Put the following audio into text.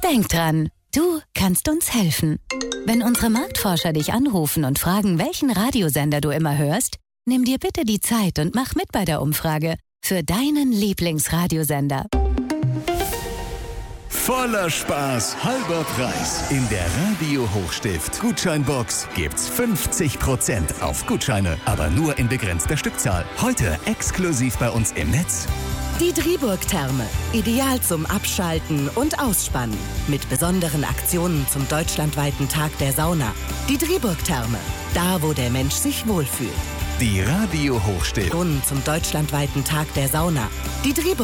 Denk dran, du kannst uns helfen. Wenn unsere Marktforscher dich anrufen und fragen, welchen Radiosender du immer hörst, nimm dir bitte die Zeit und mach mit bei der Umfrage für deinen Lieblingsradiosender. Voller Spaß, halber Preis. In der Radio Hochstift Gutscheinbox gibt's 50% auf Gutscheine, aber nur in begrenzter Stückzahl. Heute exklusiv bei uns im Netz. Die Driburg-Therme. Ideal zum Abschalten und Ausspannen. Mit besonderen Aktionen zum deutschlandweiten Tag der Sauna. Die Driburg-Therme. Da, wo der Mensch sich wohlfühlt. Die Radio Hochstift. Zum deutschlandweiten Tag der Sauna. Die Driburg